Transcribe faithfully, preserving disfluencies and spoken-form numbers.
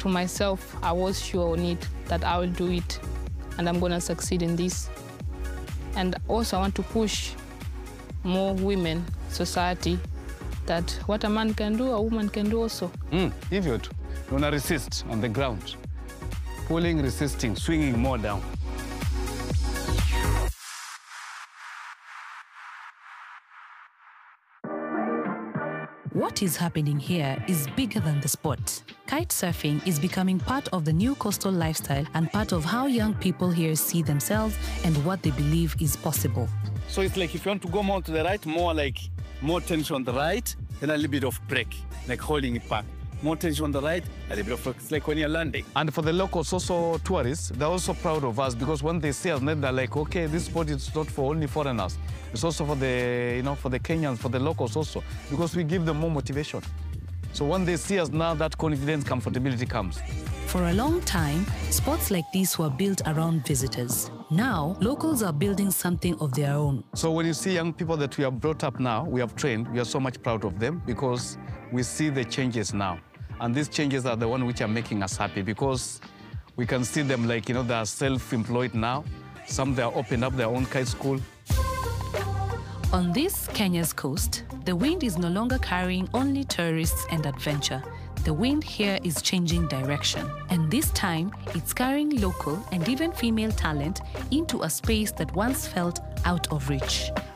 to myself, I was sure on it that I will do it and I'm going to succeed in this. And also I want to push more women, society, that what a man can do, a woman can do also. Mm, hivyo tu. Una resist on the ground. Pulling, resisting, swinging more down. What is happening here is bigger than the sport. Kite surfing is becoming part of the new coastal lifestyle and part of how young people here see themselves and what they believe is possible. So it's like if you want to go more to the right, more like more tension on the right, then a little bit of break, like holding it back. More tension on the right, a little bit of flex, like when you're landing. And for the locals, also tourists, they're also proud of us because when they see us, then they're like, okay, this sport is not for only foreigners. It's also for the, you know, for the Kenyans, for the locals also, because we give them more motivation. So when they see us now, that confidence, comfortability comes. For a long time, sports like these were built around visitors. Now, locals are building something of their own. So when you see young people that we have brought up now, we have trained, we are so much proud of them because we see the changes now. And these changes are the ones which are making us happy because we can see them like, you know, they are self-employed now. Some, they are opened up their own kite school. On this Kenya's coast, the wind is no longer carrying only tourists and adventure. The wind here is changing direction, and this time it's carrying local and even female talent into a space that once felt out of reach.